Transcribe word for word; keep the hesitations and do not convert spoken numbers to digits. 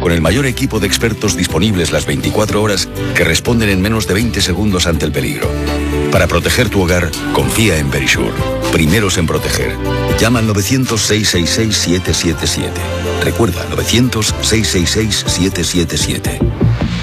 con el mayor equipo de expertos disponibles las veinticuatro horas que responden en menos de veinte segundos ante el peligro. Para proteger tu hogar, confía en Verisure. Primeros en proteger. Llama al novecientos, seiscientos sesenta y seis, siete siete siete. Recuerda, novecientos, seiscientos sesenta y seis, siete siete siete.